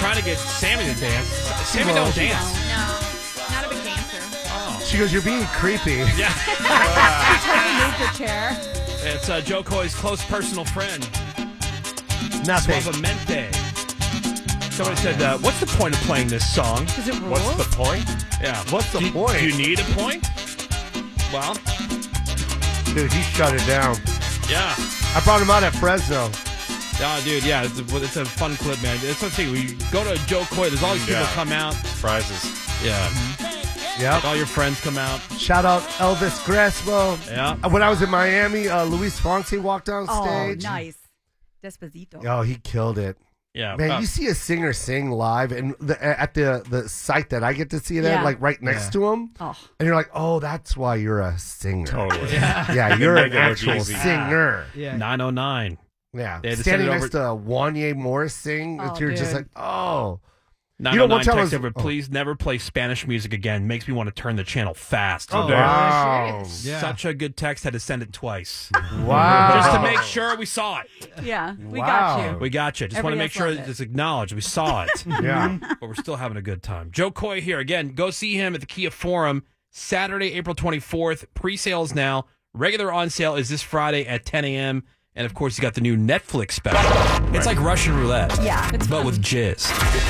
trying to get Sammy to dance. Sammy don't dance. No, not a big dancer. Oh. She goes, "You're being creepy." Yeah. She totally moved her chair. It's Joe Coy's close personal friend. Nothing. Suavemente. Somebody said, what's the point of playing this song? Is it rules? What's the point? Yeah. What's the point? Do you need a point? Well, Dude, he shut it down. yeah. I brought him out at Fresno. Oh, dude, yeah. It's a fun clip, man. It's something. We go to Joe Coy. There's all these people come out. Prizes. Yeah. Yep. All your friends come out. Shout out Elvis Crespo. Yeah. When I was in Miami, Luis Fonsi walked on stage. Oh, nice. Despacito. Oh, he killed it. Yeah. Man, you see a singer sing live, and at the site that I get to see that, like right next to him, Oh. and you're like, oh, that's why you're a singer. Totally. Yeah, you're an Make it look actual easy. singer. Yeah. 909. Yeah, They had to standing send it next to Wanye Morris sing, Oh, you're just dude. like, oh. 909 time I text was- over, please never play Spanish music again. Makes me want to turn the channel fast. Oh, Wow. Yeah. Such a good text. Had to send it twice. Wow. Just to make sure we saw it. Yeah, we Wow. got you. We got you. Just want to Everybody make else sure loved it. it's acknowledged. We saw it. Yeah. But we're still having a good time. Joe Coy here. Again, go see him at the Kia Forum Saturday, April 24th. Pre-sales now. Regular on sale is this Friday at 10 a.m. And, of course, you got the new Netflix special. It's like Russian roulette. Yeah, it's But fun. with jizz.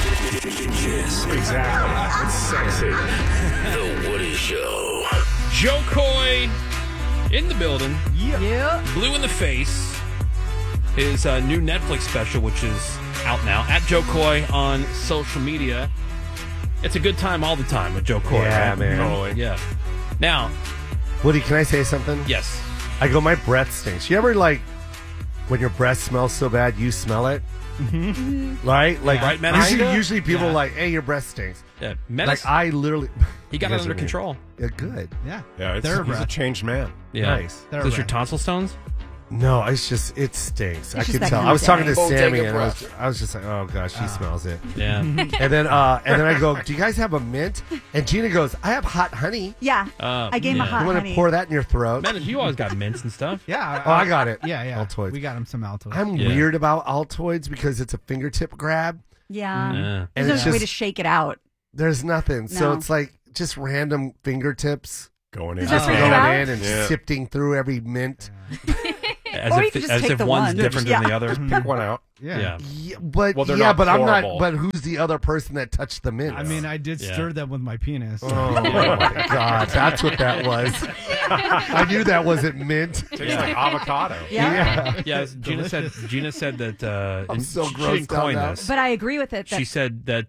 Exactly. It's sexy. The Woody Show. Joe Coy in the building. Yeah. Blue in the Face. His new Netflix special, which is out now. At Joe Coy on social media. It's a good time all the time with Joe Coy. Yeah, right? man. Totally. Yeah. Now, Woody, can I say something? yes. I go, my breath stinks. You ever when your breath smells so bad, you smell it? Mm-hmm. Right? Like, Right, man? usually people are like, hey, your breath stinks. Yeah. Like, Medicine. I literally. He got You it guys under are mean. control. Yeah, good. Yeah. Yeah, he's a Thoroughbred. changed man. Yeah. Nice. Is this your tonsil stones? No, it stinks. I just could that tell. kind I of was talking day. to Oh, take Sammy, a and breath. I was just like, oh gosh, she smells it. Yeah. And then I go, do you guys have a mint? And Gina goes, I have hot honey. Yeah. Uh, I gave him a yeah. hot You want honey. to pour that in your throat? Man, you always got mints and stuff. Yeah. Oh, I got it. Yeah, yeah. Altoids. We got him some Altoids. I'm Yeah. weird about Altoids because it's a fingertip grab. Yeah. Yeah. And There's it's no way just, to shake it out. there's nothing. So No. it's like just random fingertips Going in. Does that just freak going you out? in and Yeah. sifting through every mint. As Or you if, could just as take if the one's one. different Yeah. than the other. Pick one out. Yeah. Yeah, but Well, they're yeah, not but I'm horrible. not. But who's the other person that touched the mint? I mean, I did Yeah. stir them with my penis. Oh my god, that's what that was. I knew that wasn't mint. Tastes like avocado. Yeah. Yeah, Gina said that I'm and so she grossed didn't coin out now. this. But I agree with it. That She said that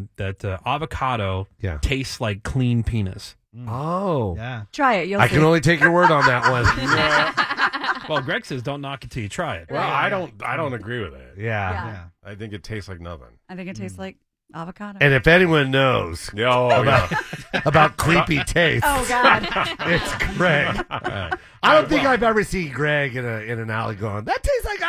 avocado Yeah. tastes like clean penis. Oh, Yeah. try it. You'll I see. can only take your word on that one. Well, Greg says don't knock it till you try it. Well, I don't agree with it. Yeah. Yeah. I think it tastes like nothing. I think it tastes like avocado. And if anyone knows Yeah, oh, yeah. about creepy taste, Oh God! it's Greg. I don't think I've ever seen Greg in an alley going, that tastes like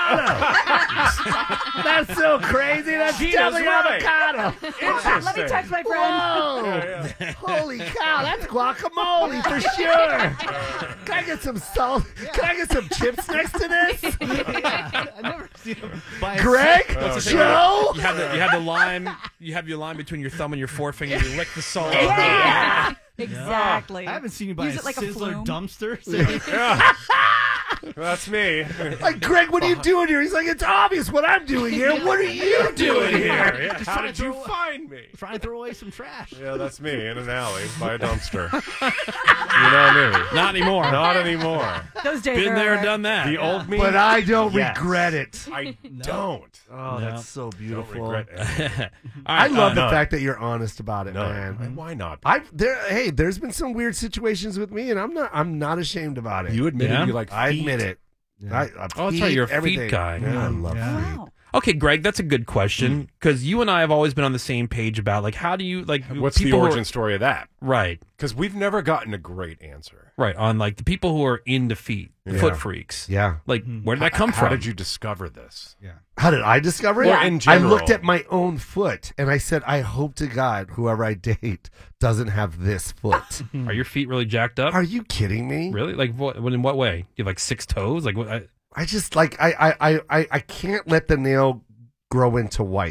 avocado. That's so crazy. That's Gina's definitely right. avocado. Let me text my friend. Whoa! Holy cow, that's guacamole for sure. Can I get some salt? Can I get some chips next to this? I never seen him buy a Greg? Joe? You have the lime. You have your line between your thumb and your forefinger. You lick the salt. Yeah. Exactly. I haven't seen you buy Use a it like a Sizzler flume. dumpster. So Yeah. That's me. Like, Greg, what are you doing here? He's like, it's obvious what I'm doing here. What are you doing here? Yeah. How did you find me? trying to throw away some trash. Yeah, that's me in an alley by a dumpster. You know me. Not anymore. Not anymore. Those days Been are there, over. done that. The old me. But I don't Yes. regret it. I don't. Oh, that's so Don't beautiful. regret it. I love the no. fact that you're honest about it, No. man. Why not? There's been some weird situations with me, and I'm not ashamed about it. You admitted Yeah? you like I feet. admit it. Oh, that's right, you're a feet everything. guy. Yeah, I love Yeah. feet. Wow. Okay, Greg, that's a good question because you and I have always been on the same page about like how do you like What's the people who are- origin story of that? right, Because we've never gotten a great answer. right on like the people who are into feet, the Yeah. foot freaks. Yeah. Like where did that come How from? did you discover this? Yeah. How did I discover it? Or in I general. looked at my own foot and I said, I hope to God whoever I date doesn't have this foot. Are your feet really jacked up? Are you kidding me? Really? Like what? In what way? You have like 6 toes? Like what? I just like I can't let the nail grow into white.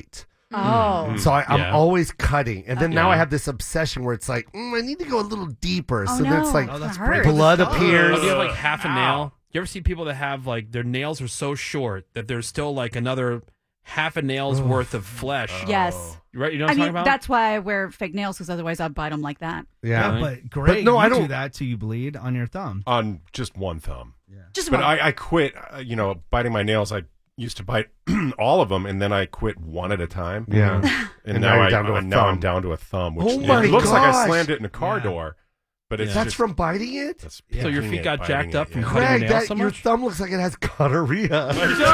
Oh. So I'm Yeah. always cutting. And then now Yeah. I have this obsession where it's like, I need to go a little deeper. Oh, So then it's no. like Oh, that's hurt. blood Oh, appears. do you have like half a nail? You ever see people that have like their nails are so short that there's still like another half a nail's worth of flesh? Yes. Right? You know what I I'm mean, talking about? that's why I wear fake nails, because otherwise I'd bite them like that. Yeah. Really? But Greg, no, I you do don't- that till you bleed on your thumb. On just one thumb. Just But one. I quit, biting my nails. I used to bite all of them, and then I quit one at a time. Yeah. And, And now, now you're down to a now I'm thumb. down to a thumb, which Oh my it looks like I gosh. slammed it in a car Yeah. door. But it's Yeah. That's just, from biting it? that's So your picking feet it, got biting jacked up it, from yeah. cutting your Greg, nails so your much? thumb looks like it has gonorrhea.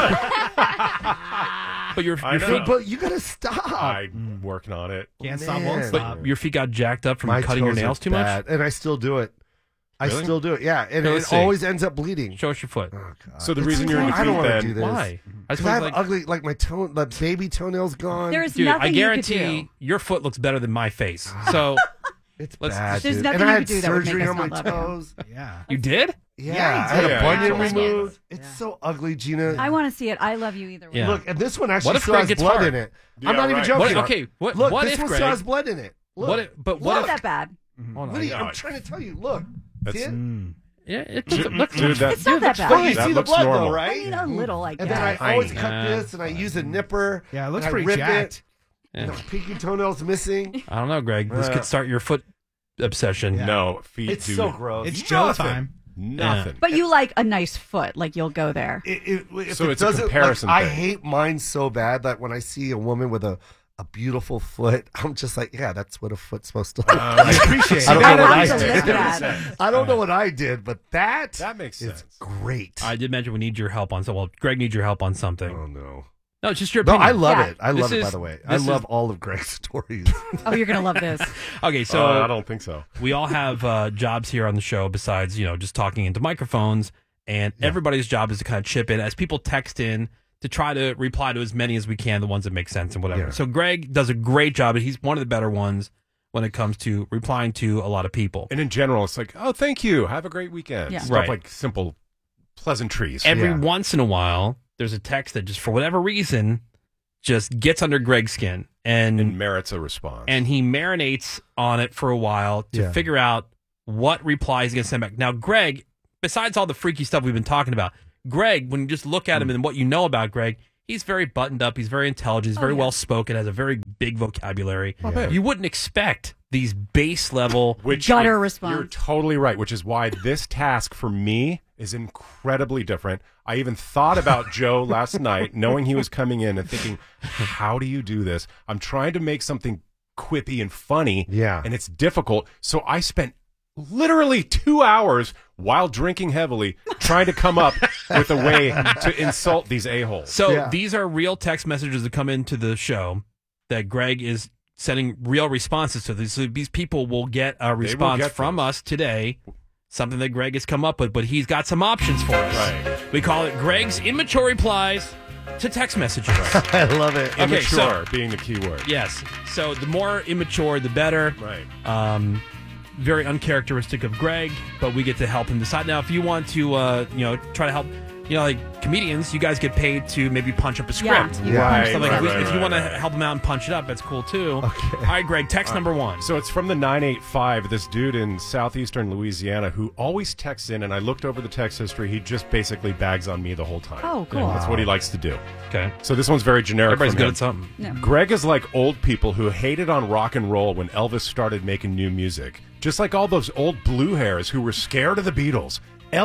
But your I feet, know. But you gotta stop. I'm working on it. Can't stop, Man. won't stop. but your feet got jacked up from My cutting your toes are nails too much? bad, and I still do it. I Really? still do it. Yeah, and Here, it let's see. always ends up bleeding. Show us your foot. Oh, God. So the It's reason you're in okay. I don't defeat wanna then- do this. Why? I Because suppose I have like, ugly, like my baby toenail's gone. There is dude, nothing I you could guarantee do. your foot looks better than my face. So It's let's- bad. There's dude. nothing and I you had could do that would make surgery us on my not love you. toes. Yeah. you did? Yeah, Yeah, I had yeah, a bunion yeah. removed. It's so ugly, Gina. I want to see it. I love you either way. Yeah. Look, and this one actually What if still Greg has gets blood hard? in it. Yeah, I'm not even right. joking. What, okay, what, Look, what this if one Greg? still has blood in it. Look. What if, but what Not if? that bad. Hold on, What are you, yeah. I'm trying to tell you. Look. That's- See it? Yeah, it doesn't look. Dude, that, It's not that bad. But you That see the looks blood normal. though, I right? mean, a little, I And then I guess. always Tiny. cut Yeah. this, and I use a nipper. Yeah, it looks and I pretty rip jacked. Yeah. And the pinky toenail's missing. I don't know, Greg. This could start your foot obsession. No, feet It's do so gross. It's Joe Nothing. time. nothing. But you like a nice foot. Like, you'll go there. If So it it's a doesn't, comparison like, I thing. hate mine so bad that when I see a woman with a beautiful foot, I'm just like, yeah, that's what a foot's supposed to look like. I appreciate it. I don't I know what I have to did. look at it. I don't know what I did, but that makes is sense. great. I did mention we need your help on something. Well, Greg needs your help on something. Oh no. No, it's just your No, opinion. I love Yeah. it. I This love it, by is- the way. I this love is- all of Greg's stories. Oh, you're going to love this. Okay, I so don't think so. we all have jobs here on the show besides, just talking into microphones, and everybody's job is to kind of chip in as people text in to try to reply to as many as we can, the ones that make sense and whatever. Yeah. So Greg does a great job, and he's one of the better ones when it comes to replying to a lot of people. And in general, it's like, oh, thank you. Have a great weekend. Yeah. Stuff Right. like simple pleasantries. Every Yeah. once in a while, there's a text that just for whatever reason just gets under Greg's skin, and merits a response. and he marinates on it for a while to Yeah. figure out what reply he's going to send back. Now, Greg, besides all the freaky stuff we've been talking about, Greg, when you just look at him and what you know about Greg, he's very buttoned up. He's very intelligent. He's very yeah. well spoken. Has a very big vocabulary. Yeah. You wouldn't expect these base level. Which Gutter You're response. totally right, which is why this task for me is incredibly different. I even thought about Joe last night, knowing he was coming in and thinking, how do you do this? I'm trying to make something quippy and funny, Yeah. and it's difficult. So I spent literally 2 hours while drinking heavily trying to come up with a way to insult these a-holes. So Yeah. these are real text messages that come into the show that Greg is sending real responses to. These people will get a response get from those. us today, something that Greg has come up with, but he's got some options for us. Right. We call it Greg's immature replies to text messages. I love it. Okay, Immature so- being the key word. Yes. So the more immature, the better. Right. Very uncharacteristic of Greg, but we get to help him decide. Now, if you want to, try to help, like comedians, you guys get paid to maybe punch up a script. Yeah, you Yeah. punch Stuff like the if, script. if you want to right. help him out and punch it up, that's cool too. Okay. All right, Greg, text number one. So it's from the 985, this dude in southeastern Louisiana who always texts in, and I looked over the text history. He just basically bags on me the whole time. Oh, cool. That's what he likes to do. Okay. So this one's very generic. Everybody's from good him. at something. No. Greg is like old people who hated on rock and roll when Elvis started making new music. Just like all those old blue hairs who were scared of the Beatles.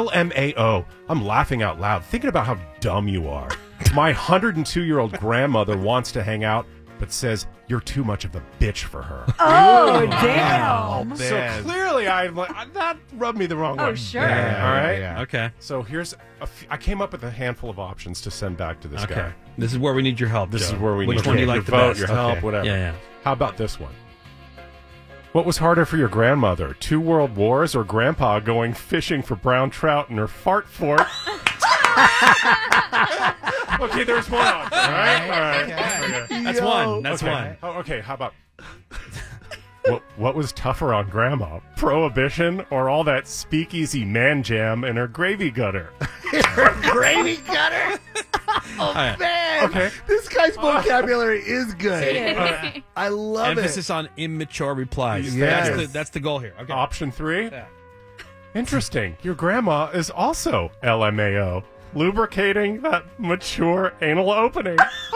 LMAO. I'm laughing out loud, thinking about how dumb you are. My 102-year-old grandmother wants to hang out, but says you're too much of a bitch for her. Oh, damn. So clearly, that rubbed me the wrong way. Oh, sure. All right. Yeah. Okay. So here's I came up with a handful of options to send back to this Okay. guy. This is where we need your help. This Joe. is where we Which need one do you your like the vote, best? your help, Okay. whatever. Yeah. How about this one? What was harder for your grandmother, 2 world wars or grandpa going fishing for brown trout in her fart fort? Okay, there's one. All right. Okay. That's one. That's Okay. one. Oh, okay, how about what was tougher on Grandma? Prohibition or all that speakeasy man jam in her gravy gutter? Gravy gutter. Oh, right. man. Okay. This guy's vocabulary is good. I love Emphasis on immature replies. Yes. That's the goal here. Okay. Option 3. Yeah. Interesting. Your grandma is also LMAO, lubricating that mature anal opening.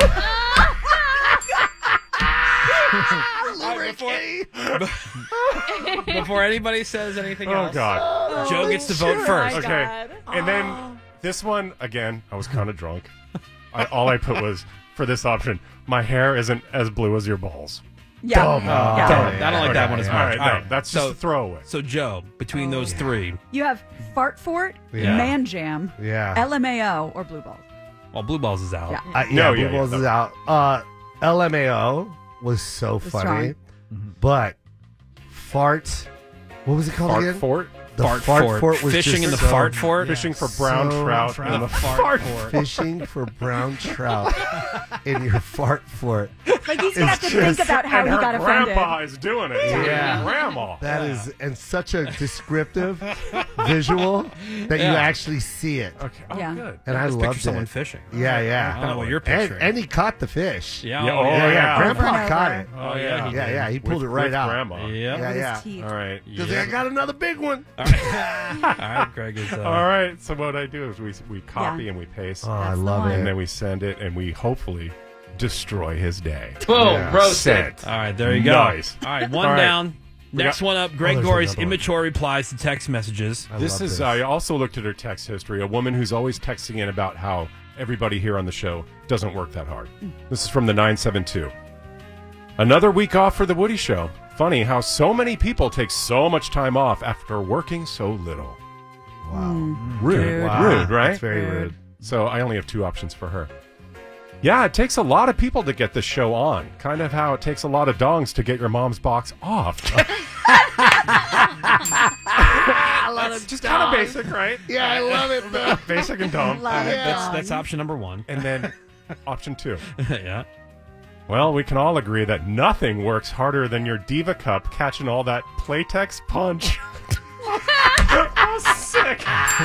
Before anybody says anything Oh, else, God. Joe gets to vote first. Okay. And then this one, again, I was kind of drunk. All I put was, for this option, my hair isn't as blue as your balls. Yeah. Dumb. Yeah. I don't like that one as much. All right, All right. no, that's just a throwaway. So, Joe, between those three, You have Fart Fort, Yeah. Man Jam, Yeah. LMAO, or Blue Balls. well, Blue Balls is out. Yeah. No, Blue yeah, Balls yeah. is out. LMAO was so funny, but Fart, what was it called Fart again? Fort? The Fart Fort Fort. was Fishing just in the so- Fart Fort. Fishing for brown So trout in the fart fort. Fishing for brown trout in your Fart Fort. Like he's gonna have to think about how And he her got offended. grandpa is doing it. too. Yeah. Grandma. That is, and such a descriptive visual that you Yeah. actually see it. Okay. Oh, Yeah. good. And I Just picture loved someone it. fishing. Yeah, yeah. I don't know what you're And, picturing. and he caught the fish. yeah, Yeah, oh, oh, Yeah, yeah. yeah. Grandpa Over and caught over. it. Oh, yeah. Yeah, yeah. He pulled it right with out. Grandma. Yep. Yeah, With yeah. his teeth. All right. Because I got another big one. All right, Greg is. All right. So what I do is we copy Yeah. and we paste, Oh, I That's the love one. and it. then we send it, and we hopefully destroy his day. Boom, Yeah. roasted. All right, there you go. Nice. All right, one All right. down. Next got- one up. Greg there's Gorey's another one. immature replies to text messages. I This love is. I also looked at her text history. A woman who's always texting in about how everybody here on the show doesn't work that hard. This is from the 972. Another week off for the Woody Show. Funny how so many people take so much time off after working so little. Wow. Rude. Wow. Rude, right? That's very rude. So I only have two options for her. Yeah, it takes a lot of people to get this show on. Kind of how it takes a lot of dongs to get your mom's box off. Just kind of basic, right? Yeah, I love it, though. Basic and dumb. Love it. That's option number one. And then option 2. Yeah. Well, we can all agree that nothing works harder than your Diva Cup catching all that Playtex punch. Oh, sick.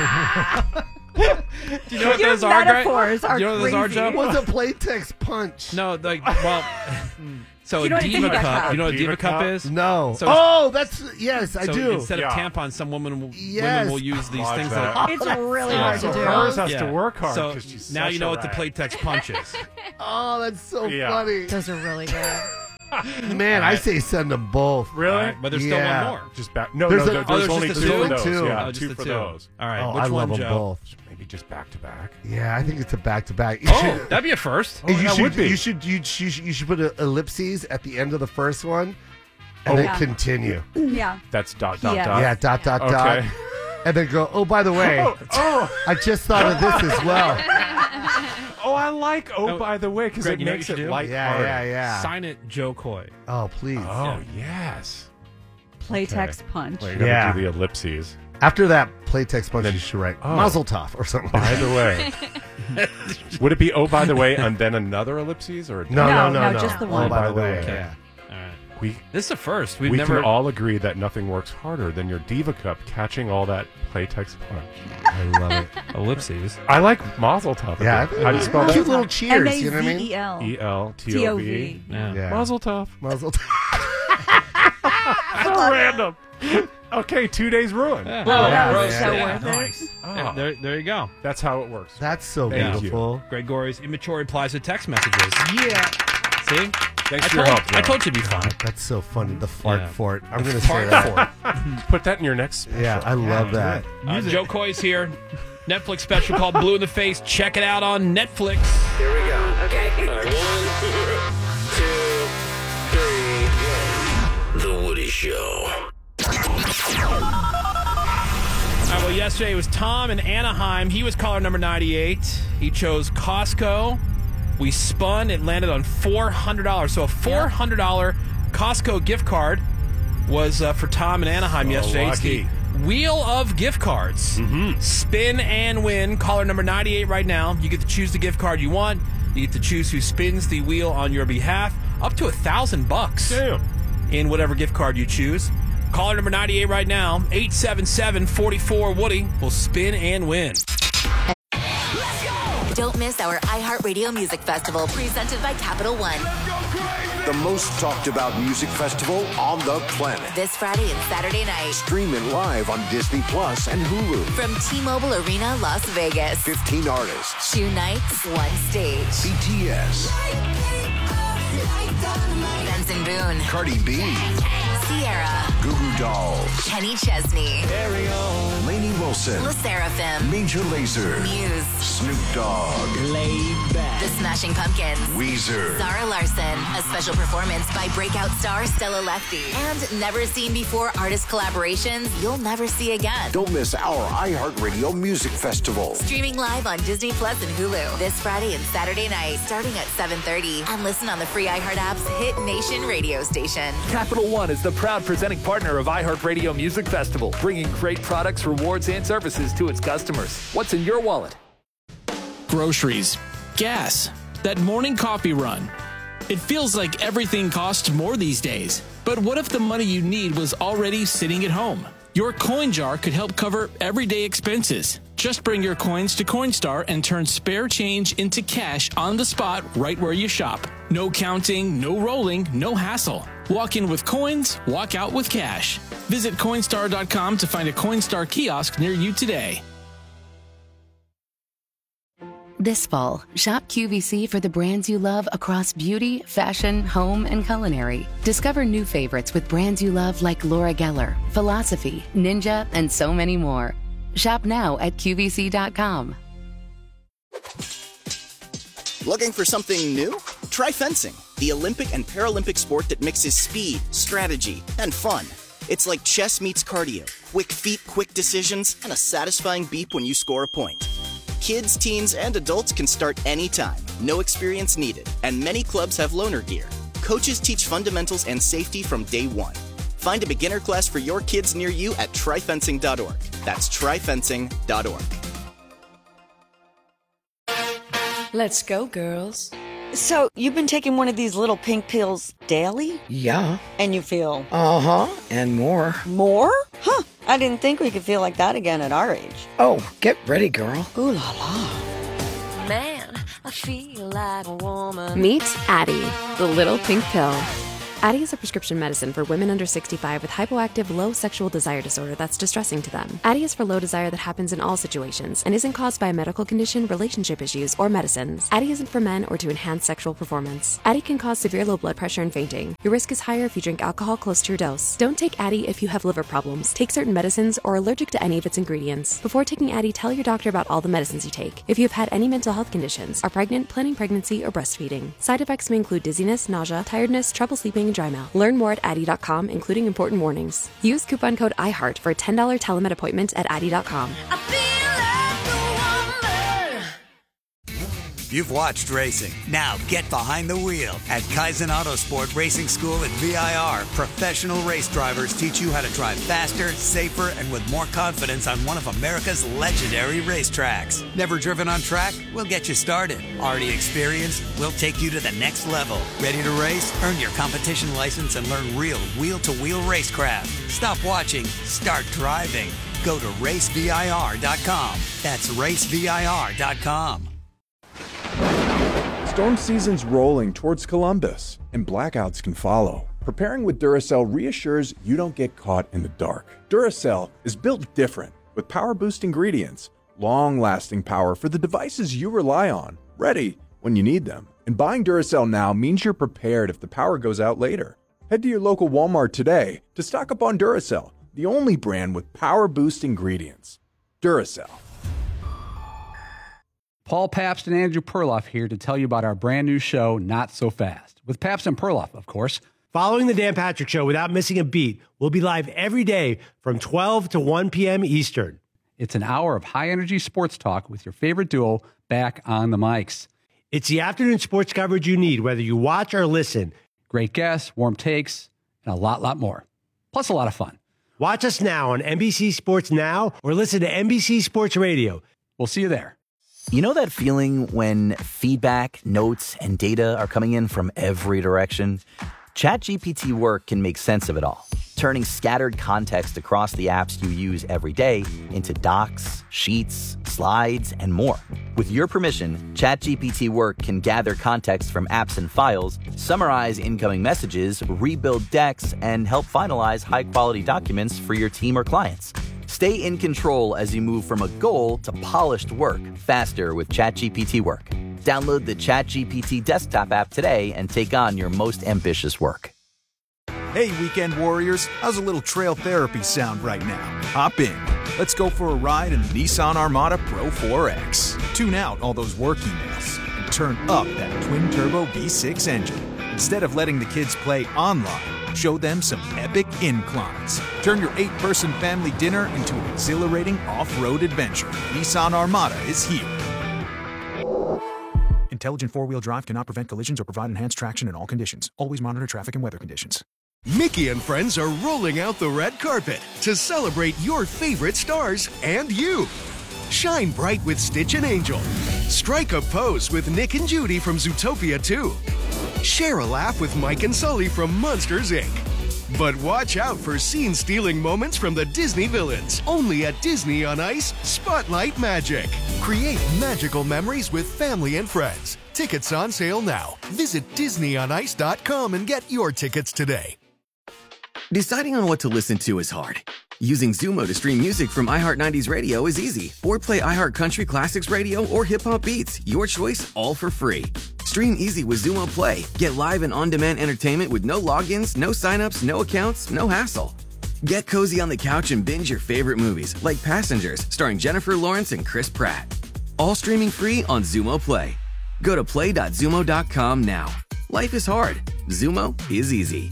Do you know what Your those are, Greg? metaphors are Do you know what those are, crazy. Joe? What's a Playtex punch? No, like, well, so You a know what a Diva Diva Cup. Cup? You know what a Diva Diva Cup Cup? is? No. So- Oh, that's yes, I So do. instead of Yeah. tampons, some women Yes. will use these Watch things that. like. It's really Yeah. hard So to do. hers has Yeah. to work hard So 'cause she's now such you know a what the rat. Playtex punch is. Oh, that's so Yeah. funny. Those are really good. Man, I say send them both. Really? All right, but there's still Yeah. one more. Just back. No, There's no, a- there's, oh, there's only just two the of two? those. Two. Yeah, Oh, just two the for two. those. All right, Oh, which I one, love them Joe? both. Maybe just back to back. Yeah, I think it's a back to back. Oh, that'd be a first. You that should, would be. you should put a ellipses at the end of the first one, and then Yeah. continue. Yeah. That's dot Yeah. dot. Yeah, dot dot Okay. dot, and then go. Oh, by the way, I just thought of this as well. Oh, I like. Oh, by the way, because Greg, it you know what makes you should it do? light. Yeah, yeah. Sign it, Joe Coy. Oh, please. Oh yes. Playtex punch. Well, you're gonna Yeah. do the ellipses. After that playtext punch, you should write Oh. Mazel Tov or something. By the way, would it be oh by the way and then another ellipses or No, just the Oh, one. by the way. Okay. Yeah. All right. we This is a first. We've we never. can all agree that nothing works harder than your Diva Cup catching all that Playtex punch. I love it. Ellipses. I like Mazel Tov. Yeah, How do you spell cute that? little cheers. You know what I mean? M-A-Z-E-L. E-L-T-O-V. Yeah. Yeah. Mazel Tov. Mazel Tov. So random. Okay, 2 days ruined. Yeah. that was Roasted. so Yeah, worth it. nice. Yeah, there you go. That's how it works. That's so Thank you. beautiful. Greg Gorey's immature replies to text messages. Yeah. See? Thanks I for your told, help. I Joe. told you it'd be fun. That's so funny. The fart Yeah. fort. I'm going to Fart say that. Put that in your next special. Yeah, I love that. Joe Coy's here. Netflix special called Blue in the Face. Check it out on Netflix. Here we go. Okay. All right, 1, 2, 3, go. The Woody Show. All right, well, yesterday it was Tom in Anaheim. He was caller number 98. He chose Costco. We spun. It landed on $400. So a $400 Costco gift card was for Tom in Anaheim yesterday. It's the lucky. Wheel of Gift Cards. Mm-hmm. Spin and win. Caller number 98 right now. You get to choose the gift card you want. You get to choose who spins the wheel on your behalf. Up to $1,000 Damn. in whatever gift card you choose. Caller number 98 right now, 877-44-WOODY, will spin and win. Don't miss our iHeartRadio Music Festival presented by Capital One. The most talked about music festival on the planet. This Friday and Saturday night. Stream it live on Disney Plus and Hulu. From T-Mobile Arena, Las Vegas. 15 artists. 2 nights, 1 stage. BTS. Benson Boone. Cardi B. Sierra. Goo Goo Dolls. Kenny Chesney. Lainey Wilson. La Seraphim. Major Lazer. Muse. Snoop Dogg. The Smashing Pumpkins. Weezer. Zara Larson. A special performance by breakout star Stella Lefty. And never seen before artist collaborations you'll never see again. Don't miss our iHeartRadio Music Festival. Streaming live on Disney Plus and Hulu this Friday and Saturday night, starting at 7:30. And listen on the free iHeart app's Hit Nation radio station. Capital One is the proud presenting partner of iHeartRadio Music Festival, bringing great products, rewards, and services to its customers. What's in your wallet? Groceries, gas, that morning coffee run. It feels like everything costs more these days. But what if the money you need was already sitting at home? Your coin jar could help cover everyday expenses. Just bring your coins to Coinstar and turn spare change into cash on the spot right where you shop. No counting, no rolling, no hassle. Walk in with coins, walk out with cash. Visit Coinstar.com to find a Coinstar kiosk near you today. This fall, shop QVC for the brands you love across beauty, fashion, home, and culinary. Discover new favorites with brands you love like Laura Geller, Philosophy, Ninja, and so many more. Shop now at QVC.com. Looking for something new? Try fencing, the Olympic and Paralympic sport that mixes speed, strategy, and fun. It's like chess meets cardio, quick feet, quick decisions, and a satisfying beep when you score a point. Kids, teens, and adults can start anytime. No experience needed. And many clubs have loaner gear. Coaches teach fundamentals and safety from day one. Find a beginner class for your kids near you at tryfencing.org. That's tryfencing.org. Let's go, girls. So, you've been taking one of these little pink pills daily? Yeah. And you feel? Uh-huh, and more. More? Huh, I didn't think we could feel like that again at our age. Oh, get ready, girl. Ooh la la. Man, I feel like a woman. Meet Addie, the little pink pill. Addie is a prescription medicine for women under 65 with hypoactive low sexual desire disorder that's distressing to them. Addie is for low desire that happens in all situations and isn't caused by a medical condition, relationship issues, or medicines. Addie isn't for men or to enhance sexual performance. Addie can cause severe low blood pressure and fainting. Your risk is higher if you drink alcohol close to your dose. Don't take Addie if you have liver problems, take certain medicines, or are allergic to any of its ingredients. Before taking Addie, tell your doctor about all the medicines you take. If you have had any mental health conditions, are pregnant, planning pregnancy, or breastfeeding. Side effects may include dizziness, nausea, tiredness, trouble sleeping, and dry mouth. Learn more at Addie.com, including important warnings. Use coupon code IHEART for a $10 telemed appointment at Addie.com. You've watched racing. Now get behind the wheel. At Kaizen Autosport Racing School at VIR, professional race drivers teach you how to drive faster, safer, and with more confidence on one of America's legendary racetracks. Never driven on track? We'll get you started. Already experienced? We'll take you to the next level. Ready to race? Earn your competition license and learn real wheel-to-wheel racecraft. Stop watching. Start driving. Go to racevir.com. That's racevir.com. Storm season's rolling towards Columbus, and blackouts can follow. Preparing with Duracell reassures you don't get caught in the dark. Duracell is built different, with power-boost ingredients, long-lasting power for the devices you rely on, ready when you need them. And buying Duracell now means you're prepared if the power goes out later. Head to your local Walmart today to stock up on Duracell, the only brand with power-boost ingredients. Duracell. Paul Pabst and Andrew Perloff here to tell you about our brand new show, Not So Fast, with Pabst and Perloff, of course. Following the Dan Patrick Show without missing a beat, we'll be live every day from 12 to 1 p.m. Eastern. It's an hour of high-energy sports talk with your favorite duo back on the mics. It's the afternoon sports coverage you need, whether you watch or listen. Great guests, warm takes, and a lot more. Plus a lot of fun. Watch us now on NBC Sports Now or listen to NBC Sports Radio. We'll see you there. You know that feeling when feedback, notes, and data are coming in from every direction? ChatGPT Work can make sense of it all, turning scattered context across the apps you use every day into docs, sheets, slides, and more. With your permission, ChatGPT Work can gather context from apps and files, summarize incoming messages, rebuild decks, and help finalize high-quality documents for your team or clients. Stay in control as you move from a goal to polished work faster with ChatGPT Work. Download the ChatGPT desktop app today and take on your most ambitious work. Hey, weekend warriors, how's a little trail therapy sound right now? Hop in. Let's go for a ride in the Nissan Armada Pro 4X. Tune out all those work emails and turn up that twin-turbo V6 engine. Instead of letting the kids play online, show them some epic inclines. Turn your 8-person family dinner into an exhilarating off-road adventure. Nissan Armada is here. Intelligent four-wheel drive cannot prevent collisions or provide enhanced traction in all conditions. Always monitor traffic and weather conditions. Mickey and friends are rolling out the red carpet to celebrate your favorite stars and you. Shine bright with Stitch and Angel. Strike a pose with Nick and Judy from Zootopia 2. Share a laugh with Mike and Sully from Monsters, Inc. But watch out for scene-stealing moments from the Disney villains. Only at Disney on Ice Spotlight Magic. Create magical memories with family and friends. Tickets on sale now. Visit DisneyOnIce.com and get your tickets today. Deciding on what to listen to is hard. Using Zumo to stream music from iHeart90s Radio is easy. Or play iHeart Country Classics Radio or Hip Hop Beats. Your choice, all for free. Stream easy with Zumo Play. Get live and on-demand entertainment with no logins, no signups, no accounts, no hassle. Get cozy on the couch and binge your favorite movies, like Passengers, starring Jennifer Lawrence and Chris Pratt. All streaming free on Zumo Play. Go to play.zumo.com now. Life is hard. Zumo is easy.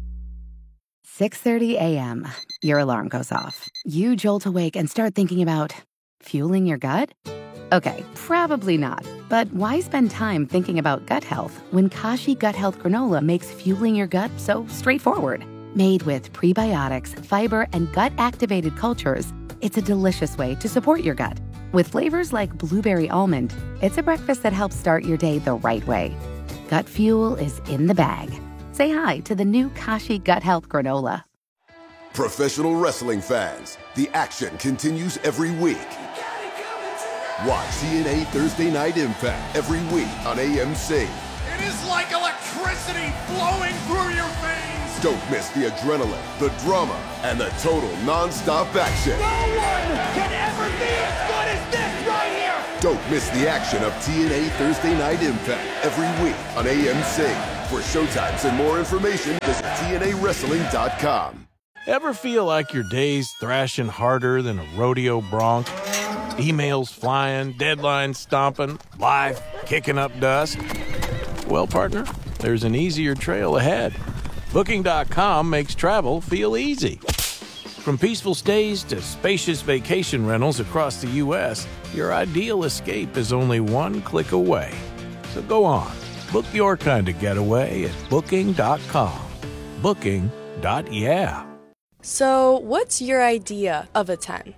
6:30 a.m. Your alarm goes off. You jolt awake and start thinking about fueling your gut? Okay, probably not. But why spend time thinking about gut health when Kashi Gut Health Granola makes fueling your gut so straightforward? Made with prebiotics, fiber, and gut-activated cultures, it's a delicious way to support your gut. With flavors like blueberry almond, it's a breakfast that helps start your day the right way. Gut fuel is in the bag. Say hi to the new Kashi Gut Health Granola. Professional wrestling fans, the action continues every week. Watch TNA Thursday Night Impact every week on AMC. It is like electricity flowing through your veins. Don't miss the adrenaline, the drama, and the total non-stop action. No one can ever be as good as this right here. Don't miss the action of TNA Thursday Night Impact every week on AMC. For showtimes and more information, visit TNAWrestling.com. Ever feel like your day's thrashing harder than a rodeo bronc? Emails flying, deadlines stomping, life kicking up dust? Well, partner, there's an easier trail ahead. Booking.com makes travel feel easy. From peaceful stays to spacious vacation rentals across the U.S., your ideal escape is only one click away. So go on. Book your kind of getaway at Booking.com. Booking.yeah. So, what's your idea of a 10?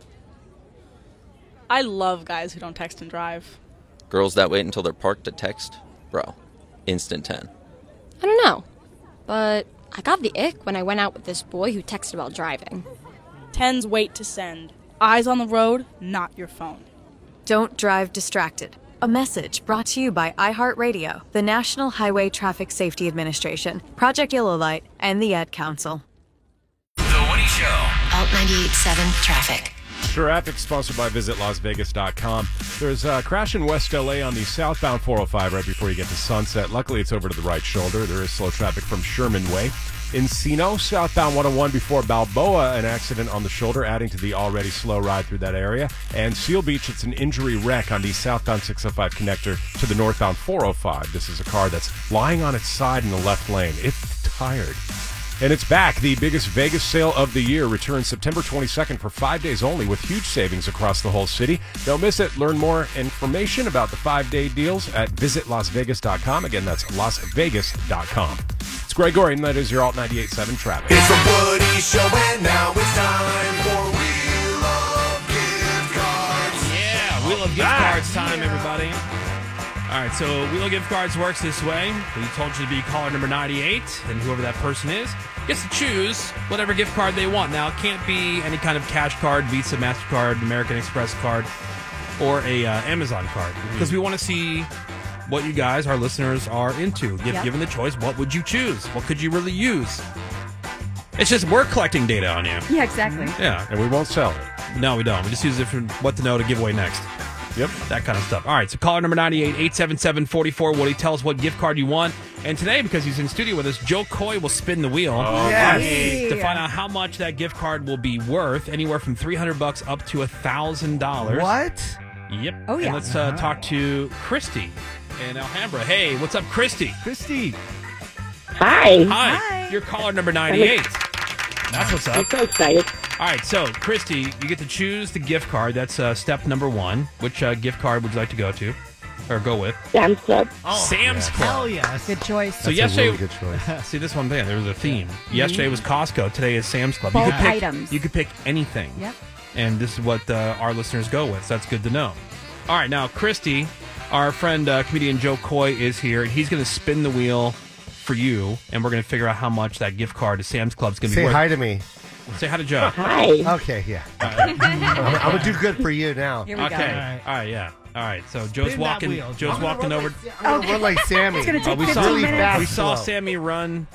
I love guys who don't text and drive. Girls that wait until they're parked to text? Bro, instant 10. I don't know, but I got the ick when I went out with this boy who texted while driving. 10s wait to send. Eyes on the road, not your phone. Don't drive distracted. A message brought to you by iHeartRadio, the National Highway Traffic Safety Administration, Project Yellow Light, and the Ad Council. The Woody Show. Alt 98.7 Traffic. Traffic sponsored by VisitLasVegas.com. There's a crash in West LA on the southbound 405 right before you get to Sunset. Luckily, it's over to the right shoulder. There is slow traffic from Sherman Way. Encino, southbound 101 before Balboa, an accident on the shoulder, adding to the already slow ride through that area. And Seal Beach, it's an injury wreck on the southbound 605 connector to the northbound 405. This is a car that's lying on its side in the left lane. It's tired. And it's back. The biggest Vegas sale of the year returns September 22nd for 5 days only with huge savings across the whole city. Don't miss it. Learn more information about the 5-day deals at visitlasvegas.com. Again, that's lasvegas.com. It's Greg Gordon. That is your Alt 98.7 traffic. It's the Woody Show, and now it's time for We Love Gift Cards. Yeah, We Love Gift Cards time, everybody. All right, so We Love Gift Cards works this way. We told you to be caller number 98, and whoever that person is gets to choose whatever gift card they want. Now, it can't be any kind of cash card, Visa, MasterCard, American Express card. or a Amazon card because we want to see what you guys, our listeners, are into. Given the choice, what would you choose? What could you really use? It's just we're collecting data on you. Yeah, exactly. Yeah. And we won't sell it. No, we don't. We just use it for what to know to give away next. Yep. That kind of stuff. All right, so caller number 98, 877-44-Woody. Tell us what gift card you want. And today, because he's in studio with us, Joe Coy will spin the wheel to find out how much that gift card will be worth. Anywhere from $300 up to $1,000. What? Yep. Oh, yeah. And let's talk to Christy in Alhambra. Hey, what's up, Christy? Christy. Hi. You're caller number 98. That's what's up. I'm so excited. All right, so, Christy, you get to choose the gift card. That's step number one. Which gift card would you like to go to? Or go with? Sam's Club. Sam's Club. Hell yes. Good choice. So That's yesterday, a really good choice. See, this one thing, there was a theme. Yesterday was Costco. Today is Sam's Club. Bulk You could pick, items. You could pick anything. Yep. And this is what our listeners go with. So that's good to know. All right, now, Christy, our friend, comedian Joe Coy is here. And he's going to spin the wheel for you. And we're going to figure out how much that gift card to Sam's Club is going to be Say worth. hi to me. Say hi to Joe. Hi. Okay, yeah. I'm going to do good for you now. Here we go. Okay. All right, yeah. All right, so Joe's Spin that walking. wheel. Joe's walking over. I'm going to run like Sammy. It's gonna take we 15 saw minutes. we saw Slow. Sammy run.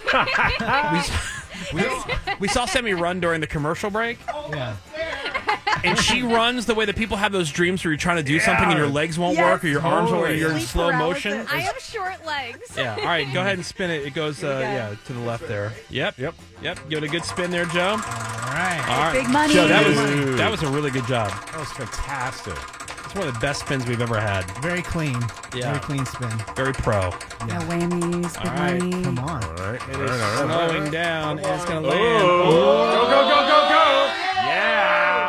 we saw Sammy run during the commercial break, Yeah. and she runs the way that people have those dreams where you're trying to do something and your legs won't Yes, work or your arms won't work, or you're in Sleep slow paralysis. motion. I have short legs. Yeah. All right, go ahead and spin it. It goes to the left there. Yep. Give it a good spin there, Joe. All right. All right, Big money. Joe, Ooh. that was a really good job. That was fantastic. It's one of the best spins we've ever had. Very clean. Yeah. Very clean spin. Very pro. No whammies. Big All right. money. Come on. All right. It is slowing down. And it's going to land. Go, go, go, go, go. Yeah.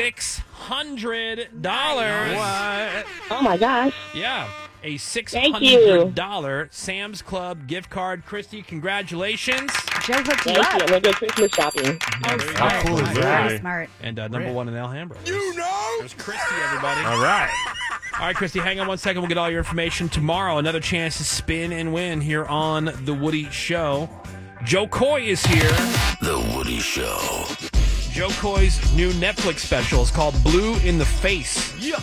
$600. What? Oh my gosh. Yeah. A Thank you. $600 Sam's Club gift card. Christy, congratulations. Joe hooked you Thank you. up. I'm going to go Christmas shopping. How cool is Very that? smart. And number one in Alhambra. You know? There's Christy, everybody. All right. All right, Christy, hang on 1 second. We'll get all your information tomorrow. Another chance to spin and win here on The Woody Show. Joe Coy is here. The Woody Show. Joe Coy's new Netflix special is called Blue in the Face. Yeah.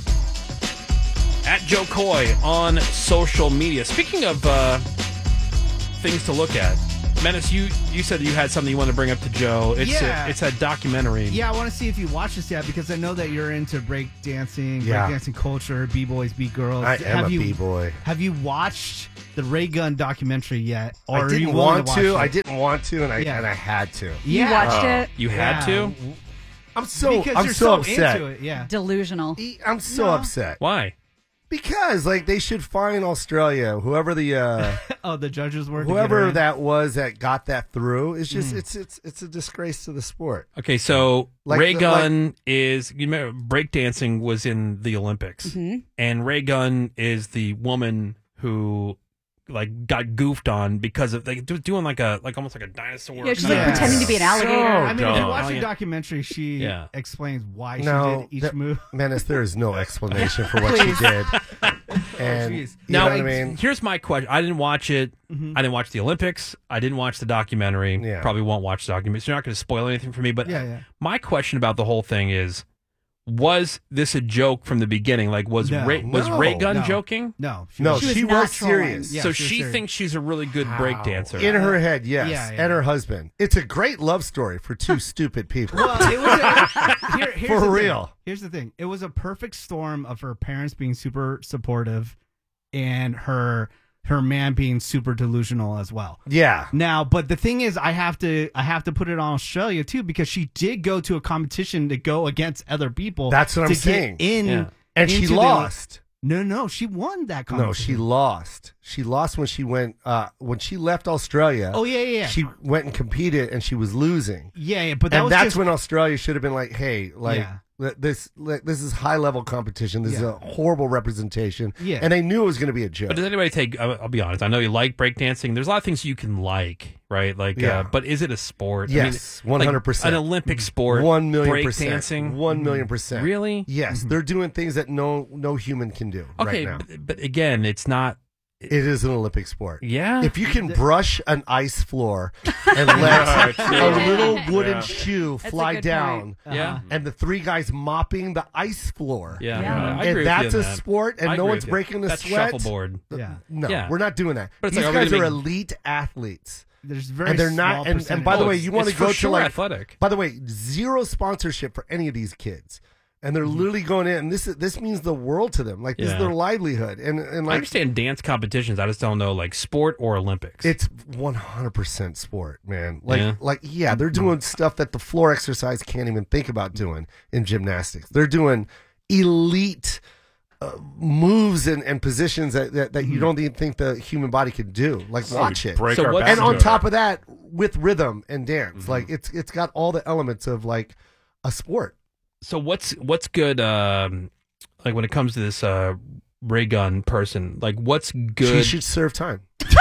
At Joe Coy on social media. Speaking of things to look at, Menace, you said you had something you want to bring up to Joe. It's a documentary. Yeah, I want to see if you watched this yet because I know that you're into breakdancing, Yeah. breakdancing culture, b-boys, b-girls. I am a b-boy. Have you watched the Ray Gun documentary yet? Or I are you didn't willing want watch to. it? I didn't want to, and I had to. You watched it? You had to? I'm so Because you're so so upset. into it, yeah. Delusional. I'm so upset. Why? Because they should fine Australia, whoever the Oh, the judges were. whoever that was that got that through. It's just it's a disgrace to the sport. Okay, so Like Ray the- Gun is, you remember, breakdancing was in the Olympics. Mm-hmm. And Ray Gun is the woman who got goofed on because of doing almost like a dinosaur. Yeah, she's pretending to be an alligator. I mean, if you dumb. watch Oh, the yeah. documentary, she Yeah. explains why No, she did each move. Menace, there is no explanation for what she Please. did. And Jeez. you Now, know what I mean? here's my question. I didn't watch it. Mhm. I didn't watch the Olympics. I didn't watch the documentary. Yeah. Probably won't watch the documentary. So you're not going to spoil anything for me. But Yeah. my question about the whole thing is, was this a joke from the beginning? Like, was No. Ray Gun No. joking? No. No, She was she not was trolling. serious. Yeah, So she was she serious. thinks she's a really good breakdancer. In her head, yes. Yeah, yeah. And her husband. It's a great love story for two stupid people. Well, it was here's For the real. Thing. Here's the thing. It was a perfect storm of her parents being super supportive and her man being super delusional as well. Yeah. Now, but the thing is, I have to put it on Australia too because she did go to a competition to go against other people. That's what to I'm saying. Get in, Yeah. And she into the- lost. No, she won that competition. No, she lost. She lost when she went when she left Australia. Oh yeah. She went and competed and she was losing. Yeah, but that and was that's just, when Australia should have been like, hey, Yeah. this is high level competition. This is a horrible representation. Yeah. And they knew it was going to be a joke. But does anybody take? I'll be honest. I know you like breakdancing. There's a lot of things you can like, right? Like, Yeah. but is it a sport? Yes, I mean, like 100%. an Olympic sport. 1,000,000%. Breakdancing. 1,000,000%. Really? Yes, they're doing things that no human can do Okay, right now. but again, it's not It is an Olympic sport. Yeah. If you can brush an ice floor and let a little wooden shoe That's a fly good down, point. Yeah. and the three guys mopping the ice floor, Yeah. Yeah. I agree and with that's you a on that. sport, and I no agree one's with you. breaking a That's sweat. shuffleboard. Yeah. No, Yeah. we're not doing that. But it's These like, are we guys are gonna elite athletes. There's very And they're not. small And percentage. by the Oh, way, it's- you want to it's go for to sure like athletic. By the way, zero sponsorship for any of these kids, and they're literally going in. And this means the world to them. Like this is Yeah. their livelihood. And I like understand dance competitions. I just don't know like sport or Olympics. it's 100% sport, man. Like Yeah. they're doing stuff that the floor exercise can't even think about doing in gymnastics. They're doing elite moves and positions that you don't even think the human body could do. Like watch it. Break So our what's- back And on to it. top of that, with rhythm and dance, like it's got all the elements of like a sport. So what's good? Like when it comes to this ray gun person, like what's good? She should serve time.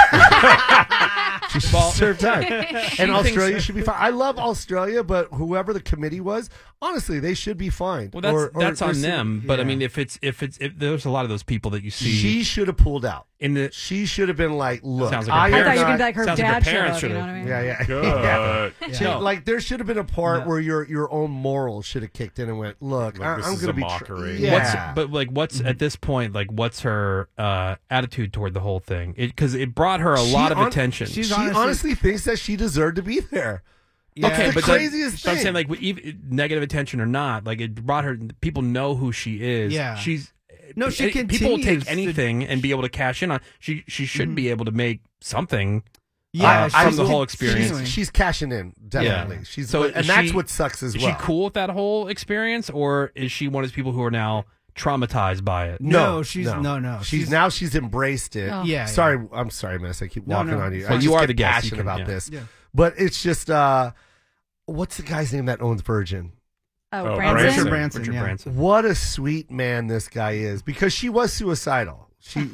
She should serve time. And Australia should be fine. I love Australia, but whoever the committee was, honestly, they should be fine. Well, that's on them. But I mean, if there's a lot of those people that you see, she should have pulled out. She should have been like, look, Sounds like her I thought parents- you were going to be like her sounds like dad parents should have, you should've. know what I mean? Yeah. Good. Yeah. Yeah. Like there should have been a part where your own morals should have kicked in and went, look, Like, this I'm is going a to be mockery. Yeah. What's at this point, like what's her attitude toward the whole thing? Because it brought her a lot of attention. She honestly thinks that she deserved to be there. Yeah. Okay, but the craziest but I'm thing. saying, like, negative attention or not, like, it brought her. People know who she is. Yeah. She's No, she people will continues take anything and be able to cash in on. She should be able to make something. Yeah, from the whole experience. She's cashing in, definitely. Yeah. She's So and is that's she- what sucks as is well. she cool with that whole experience, or is she one of those people who are now traumatized by it? No, she's no. She's embraced it. Oh. Yeah, Sorry, I'm sorry, Miss. I keep No, walking no. on you. Well, I you just are get the guest. You passionate can- about yeah. this. Yeah. But it's just what's the guy's name that owns Virgin? Oh, Branson. Richard Branson. Richard yeah. Branson. What a sweet man this guy is, because she was suicidal.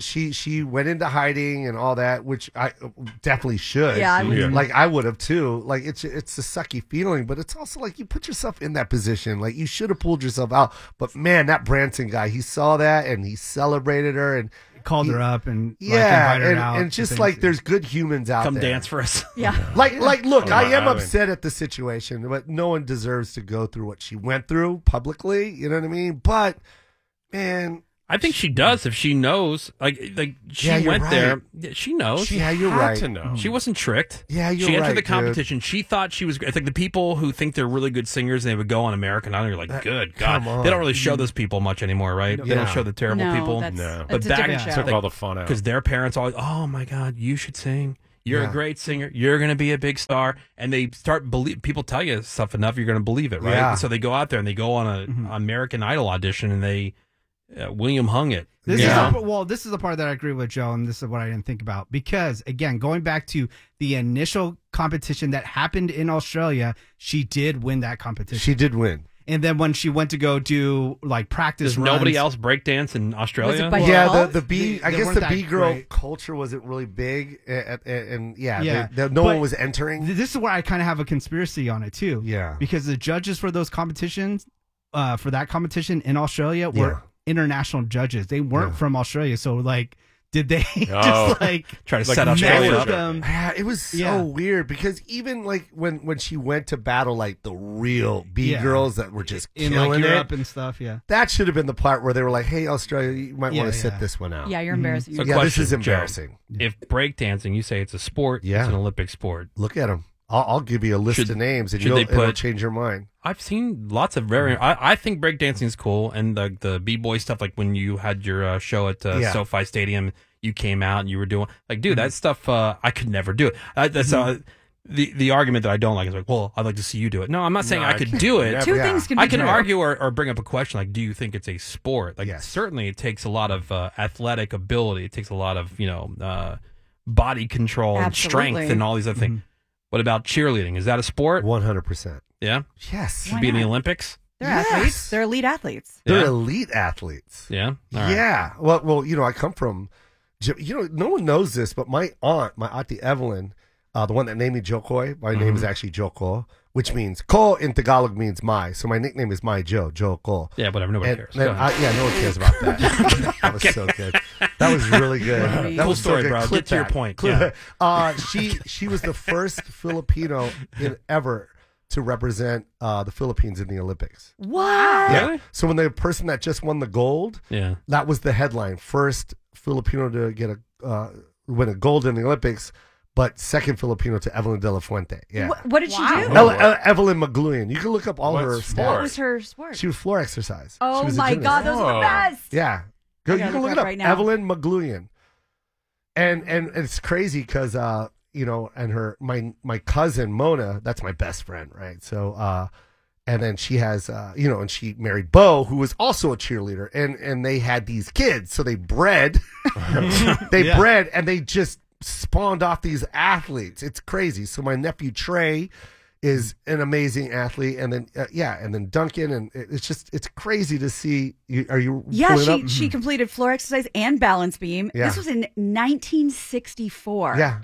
She went into hiding and all that, which I definitely should. Yeah, I would. Yeah. Like I would have too. Like it's a sucky feeling, but it's also like you put yourself in that position. Like you should have pulled yourself out. But man, that Branson guy, he saw that and he celebrated her and Called her up and yeah, invited her out and to just things. like there's good humans out Come there. dance for us. Yeah. Like look, On I my am island. upset at the situation, but no one deserves to go through what she went through publicly. You know what I mean? But man, I think she does if she knows. Like she Yeah, you're went right. there. Yeah, she knows. yeah, you're Had right. to know. She wasn't tricked. Yeah, you're She entered right, the dude. competition. She thought she was. It's like the people who think they're really good singers and they would go on American Idol. You're like, good God, come on. they don't really show those people much anymore, right? They don't Yeah. show the terrible No, people. that's, No. It's a back- different show. Took all the fun out. Because their parents always, oh my God, you should sing. You're Yeah. a great singer. You're going to be a big star. And they start believe. People tell you stuff enough, you're going to believe it, right? Yeah. So they go out there and they go on a American Idol audition and they William hung it. This Yeah. this is the part that I agree with Joe, and this is what I didn't think about. Because, again, going back to the initial competition that happened in Australia, she did win that competition. She did win. And then when she went to go do, like, practice Does nobody runs- else breakdance in Australia? by Yeah, default? the B. I They guess weren't the that B girl great. culture wasn't really big, and yeah, Yeah. no But one was entering. This is where I kind of have a conspiracy on it, too. Yeah. Because the judges for those competitions, for that competition in Australia, were Yeah. international judges. They weren't Yeah. from Australia. So, like, did they Oh. just, like, Try to Like set mess Australia with up. them? Yeah, it was so Yeah. weird because even like when she went to battle like the real B Yeah. girls that were just In, killing like, Europe it, and stuff, yeah. that should have been the part where they were like, "Hey, Australia, you might Yeah, want to sit yeah. this one out." Yeah, you're embarrassing. So Yeah, question, this is Joe. embarrassing. If breakdancing, you say it's a sport, Yeah. it's an Olympic sport. Look at them. I'll give you a list Should- of names, and should they it'll put- change your mind. I've seen lots of very. I think breakdancing is cool, and the b-boy stuff. Like when you had your show at Yeah. SoFi Stadium, you came out and you were doing like, dude, that stuff. I could never do it. That's the argument that I don't like is like, well, I'd like to see you do it. No, I'm not saying No, I I could can't. do it. Never. Two Yeah. things can be I can true. argue or bring up a question like, do you think it's a sport? Like, Yes. certainly it takes a lot of athletic ability. It takes a lot of body control and strength Absolutely. and all these other things. What about cheerleading? Is that a sport? 100%. Yeah, Yes, should Why be in the not? Olympics. They're Yes. athletes. They're elite athletes. they're Yeah. elite athletes. Yeah. All right. Yeah. Well, I come from. No one knows this, but my auntie Evelyn, The one that named me Jokoi. My name is actually Joko, which means Ko in Tagalog means my. So my nickname is My Joe, Joko. Yeah, whatever. Nobody cares. No one cares about that. That was so good. That was really good. That Cool was story, so good. bro. Clip Get to your that. point. Clip Yeah. that. She was the first Filipino ever to represent the Philippines in the Olympics. What? Yeah. Really? So when the person that just won the gold, Yeah. that was the headline. First Filipino to get win a gold in the Olympics, but second Filipino to Evelyn De La Fuente. Yeah. What did she do? Evelyn Magluyan. You can look up all her What stats. was her sport? She was floor exercise. She Oh was a my gymnast. God, those are the best. Yeah. I You gotta can look look it up up. right now. Evelyn Magluyan. And it's crazy because and my cousin Mona, that's my best friend, right? So and then she has and she married Bo, who was also a cheerleader, and they had these kids, so they bred bred and they just spawned off these athletes. It's crazy. So my nephew Trey is an amazing athlete, and then Duncan, and it's crazy to see. Are you? Yeah, pulling it up? she completed floor exercise and balance beam. Yeah. This was in 1964. Yeah.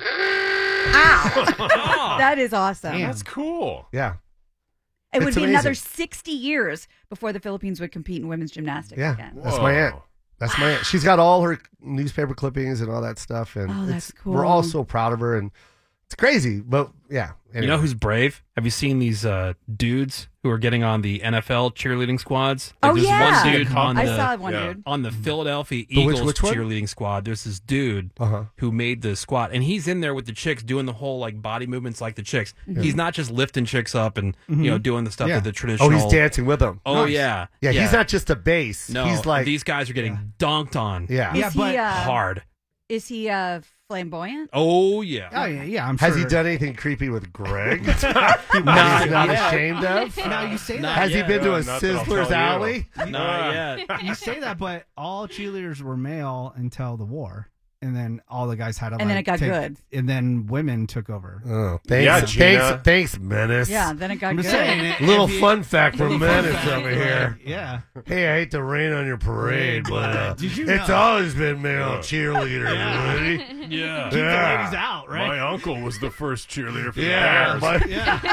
Ow. That is awesome. That's cool. Yeah. It would It's be amazing. another 60 years before the Philippines would compete in women's gymnastics Yeah, again. that's my aunt. That's my aunt. She's got all her newspaper clippings and all that stuff, and Oh, that's cool. we're all so proud of her, and it's crazy. But yeah, You know who's brave? Have you seen these dudes who are getting on the NFL cheerleading squads? Oh, there's yeah. one dude on I the, saw one dude. on the Philadelphia The which Eagles one? cheerleading squad. There's this dude who made the squad, and he's in there with the chicks doing the whole like body movements like the chicks. Mhm. He's not just lifting chicks up and doing the stuff Yeah. that the traditional. Oh, he's dancing with them. Oh Nice. yeah, Yeah, he's not just a bass. No, He's like these guys are getting dunked on. Yeah. Is he, hard. Is he flamboyant? Oh yeah. Oh yeah. I'm Has sure. he done anything creepy with Greg? Not He's not yet. ashamed of. Now you say that. Has he been to a Not that I'll Sizzler's tell you. Alley? Not yet. You say that, but all cheerleaders were male until the war, and then all the guys had to. And then it got good. And then women took over. Oh, thanks, thanks, Menace. Yeah, then it got I'm good. just saying, Little if you- fun fact from little fun Menace fact, over here. Yeah. Hey, I hate to rain on your parade, but Did you it's know? always been male cheerleaders, buddy. Yeah. Keep the ladies out, right? My uncle was the first cheerleader for Yeah, the but- Bears.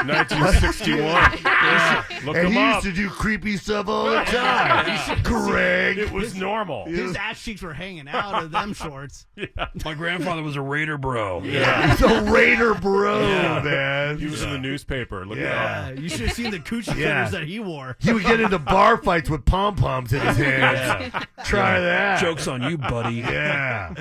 1961. Look and him he up. used to do creepy stuff all the time. Greg. It was normal. His ass cheeks were hanging out of them shorts. My grandfather was a Raider bro. He's a Raider bro, man. He was in the newspaper. Look Yeah. it up. You should have seen the coochie Yeah. critters that he wore. He would get into bar fights with pom-poms in his hands. Try that. Joke's on you, buddy. Yeah.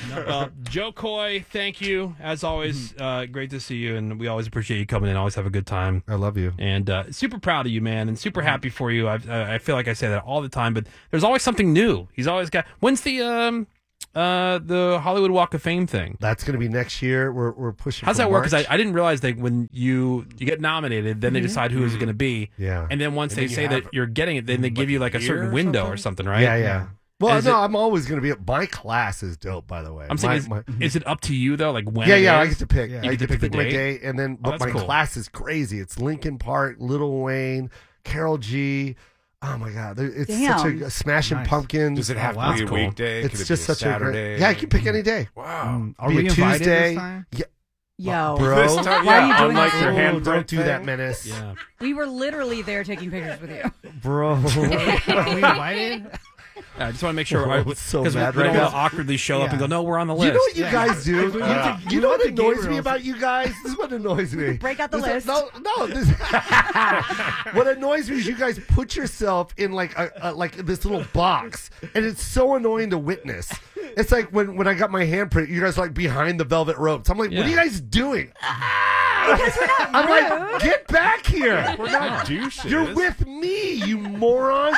Joe Coy, thank you. As always, great to see you, and we always appreciate you coming in. Always have a good time. I love you. And super proud of you, man, and super happy for you. I feel like I say that all the time, but there's always something new. He's always got... When's the Hollywood Walk of Fame thing? That's going to be next year. We're pushing. How's for that work? Because March. I didn't realize that when you get nominated, then they decide who is going to be. Yeah. And then once And they then you say have that you're getting it, then they give you like a year certain or window something? or something, right? Yeah. Well, Is no, it- I'm always going to be. My class is dope, by the way. I'm saying, is it up to you though? Like when? Yeah, it I is? get to pick. You I get get to pick the my date? day, and then Oh, but that's my cool. class is crazy. It's Linkin Park, Lil Wayne, Carol G. Oh my God, it's such Damn. a Smashing Nice. Pumpkins. Does it have wow. to be a That's cool. weekday? It's Could it just be a such a Saturday? great. Yeah, you can pick any day. Wow. Are Be we a invited Tuesday. this time? Yeah, Yo, bro. This time, Why are yeah, you doing unlike that? your Oh, handprint don't do thing. that, Menace. Yeah. we were literally there taking pictures with you. Bro. Are we invited? I just want to make sure I'm so because mad we right don't now. want to awkwardly show up and go, Yeah. no, we're on the You list. know what you Yeah. guys do? You know what the annoys me Gabriels. about you guys? This is what annoys me. Break out the This- list. No. What annoys me is you guys put yourself in like like this little box, and it's so annoying to witness. It's like when I got my handprint, you guys are like behind the velvet ropes. I'm like, what are you guys doing? Because we're not I'm rude. like, get back here. We're not douches. You're with me, you morons.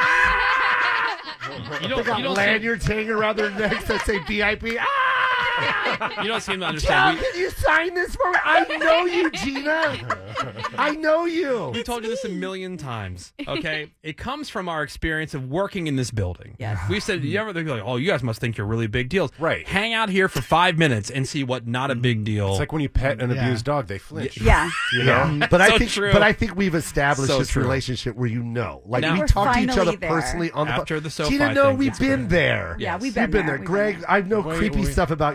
You They don't, got you don't seem, lanyards hanging around their necks that say VIP. you don't seem to John, understand. can you sign this for me? I know you, Gina. I know you. We told you this a million times, okay? It comes from our experience of working in this building. Yes. We said, you ever, they're like, oh, you guys must think you're really big deals. Right. Hang out here for 5 minutes and see what not a big deal. It's like when you pet an Yeah. abused dog, they flinch. Yeah. You know? Yeah. But So I think, true. but I think we've established So this true. relationship where you know, like Now- we We're talk to each finally other there. personally on the After the SoFi Gina, no, thing, we've it's been great. there. Yeah, we've You've been there. there. Greg, I know Wait, creepy wait. stuff about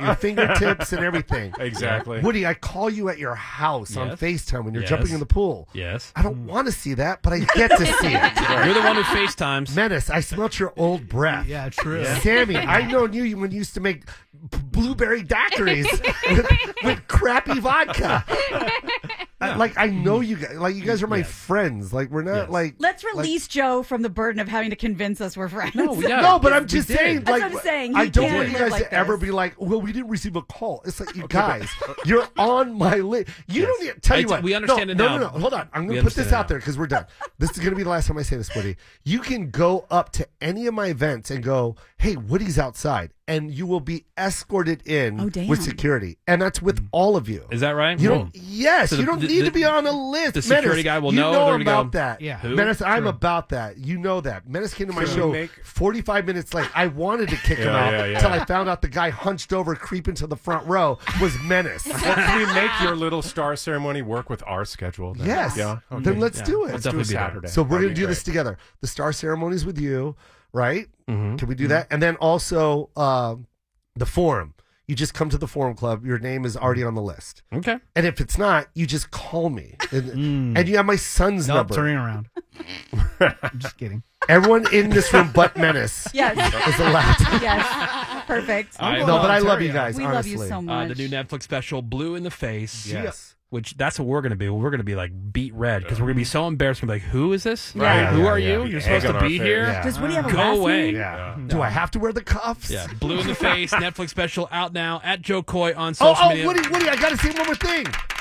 your fingertips and everything. Exactly. Woody, I call you at your house on Yes. FaceTime when you're Yes. jumping in the pool. Yes. I don't want to see that, but I get to see it. You're the one who FaceTimes. Menace, I smelt your old breath. Yeah, true. Sammy, I've known you when you used to make blueberry daiquiris with crappy vodka. Like, I know you guys. Like, you guys are my friends. Like, we're not like. Let's release Joe from the burden of having to convince us we're friends. No, but I'm just saying. That's Like, what I'm saying. I He don't can't want you live guys like to ever this. be like, well, we didn't receive a call. It's like, you guys, you're on my list. You don't need. Tell you what. We understand it no, now. No, hold on. I'm We going to put this understand it out there because we're done. This is going to be the last time I say this, Woody. You can go up to any of my events and go, hey, Woody's outside. And you will be escorted in with security. And that's with all of you. Is that right? You don't. Yes, So you don't need to be on a list. The security Menace, guy will you know. know They're I'm gonna about go, that. Yeah. Who? Menace, I'm True. about that. You know that. Menace came to my Can we show make- 45 minutes late. I wanted to kick him Yeah, out yeah, yeah. until I found out the guy hunched over, creeping to the front row was Menace. Well, can we make your little star ceremony work with our schedule? Then? Yes. Yeah. Okay. Then let's do it. Let's do a Saturday. So we're That'd going to be do this great. together. The star ceremonies with you, right? Mm-hmm. Can we do that? And then also the forum. You just come to the Forum Club. Your name is already on the list. Okay. And if it's not, you just call me. And you have my son's Nope, number. turning around. I'm just kidding. Everyone in this room but Menace Yes. is allowed to. Yes. Perfect. All right. No, but I love you guys, We honestly. love you so much. The new Netflix special, Blue in the Face. Yes. Which that's what we're going to be. We're going to be like beat red because we're going to be so embarrassed. We're going to be like, who is this? Yeah. Who Yeah, are yeah. you? The You're egg supposed on to our be face. here? Yeah. Does Woody have a Go last away. name? Yeah. Do I have to wear the cuffs? Yeah. Blue in the Face, Netflix special out now at Joe Coy on Oh, social media. Woody, I got to say one more thing.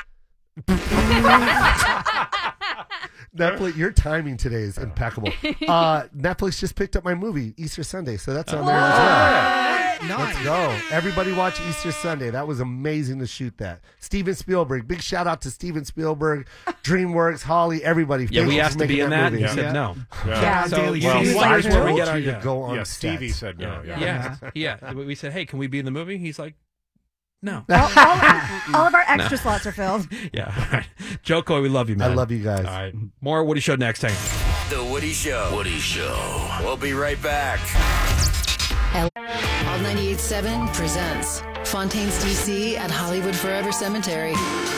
Netflix, your timing today is impeccable. Netflix just picked up my movie, Easter Sunday, so that's on there as well. Let's go. Everybody watch Easter Sunday. That was amazing to shoot that. Steven Spielberg. Big shout out to Steven Spielberg, DreamWorks, Holly, everybody. Yeah, Thank we you for asked to making be in that. movie. You said no. Yeah. So Daily you Show. wonders I where we told get our you to go on set. Stevie said no. Yeah. We said, hey, can we be in the movie? He's like, no. All of our extra slots are filled. Yeah. All right. Joe Coy, we love you, man. I love you guys. All right. More Woody Show next time. The Woody Show. Woody Show. We'll be right back. All 98.7 presents Fontaine's DC at Hollywood Forever Cemetery.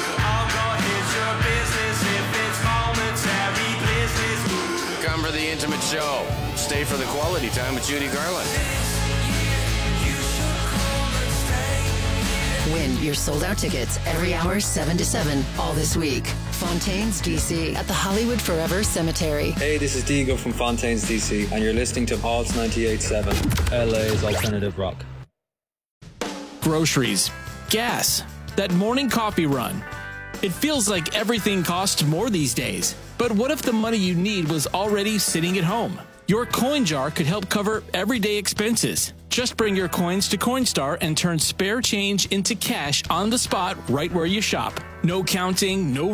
Come for the intimate show. Stay for the quality time with Judy Garland. Win your sold-out tickets every hour 7 to 7 all this week. Fontaine's DC at the Hollywood Forever Cemetery. Hey, this is Diego from Fontaine's DC, and you're listening to Pulse 98.7, LA's alternative rock. Groceries, gas, that morning coffee run. It feels like everything costs more these days. But what if the money you need was already sitting at home? Your coin jar could help cover everyday expenses. Just bring your coins to Coinstar and turn spare change into cash on the spot right where you shop. No counting, no